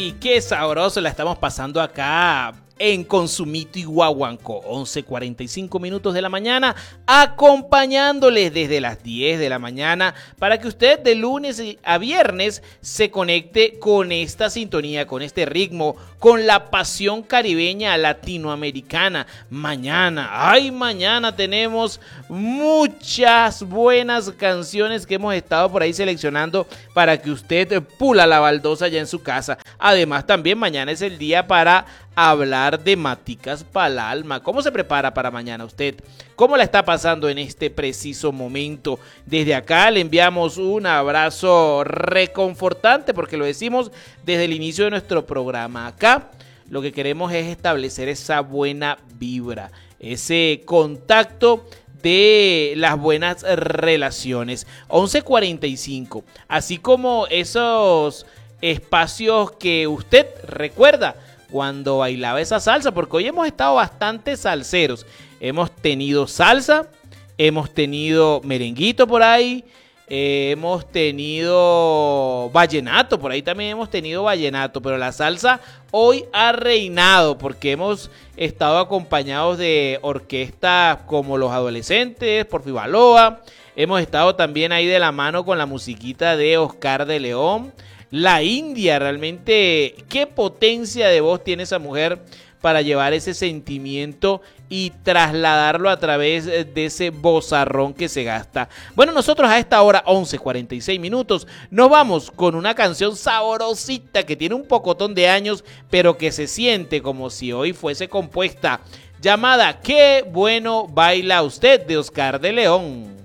Uy, qué sabroso la estamos pasando acá en Consumito y Guaguancó. 11:45 minutos de la mañana, acompañándoles desde las 10 de la mañana para que usted de lunes a viernes se conecte con esta sintonía, con este ritmo, con la pasión caribeña latinoamericana. Mañana tenemos muchas buenas canciones que hemos estado por ahí seleccionando para que usted pula la baldosa ya en su casa. Además, también mañana es el día para hablar de maticas pa'l alma. ¿Cómo se prepara para mañana usted? ¿Cómo la está pasando en este preciso momento? Desde acá le enviamos un abrazo reconfortante porque lo decimos desde el inicio de nuestro programa. Acá lo que queremos es establecer esa buena vibra, ese contacto de las buenas relaciones. 11:45, así como esos espacios que usted recuerda cuando bailaba esa salsa, porque hoy hemos estado bastante salseros. Hemos tenido salsa, hemos tenido merenguito por ahí, hemos tenido vallenato, por ahí también hemos tenido vallenato, pero la salsa hoy ha reinado porque hemos estado acompañados de orquestas como Los Adolescentes, Porfi Baloa, hemos estado también ahí de la mano con la musiquita de Oscar de León. La India, realmente, qué potencia de voz tiene esa mujer para llevar ese sentimiento y trasladarlo a través de ese vozarrón que se gasta. Bueno, nosotros a esta hora, 11:46 minutos, nos vamos con una canción saborosita que tiene un pocotón de años, pero que se siente como si hoy fuese compuesta, llamada Qué bueno baila usted, de Oscar de León.